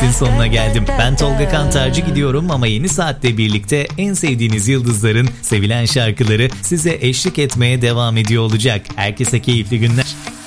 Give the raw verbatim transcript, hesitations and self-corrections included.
saatin sonuna geldim. Ben Tolga Kantarcı gidiyorum ama yeni saatte birlikte en sevdiğiniz yıldızların sevilen şarkıları size eşlik etmeye devam ediyor olacak. Herkese keyifli günler.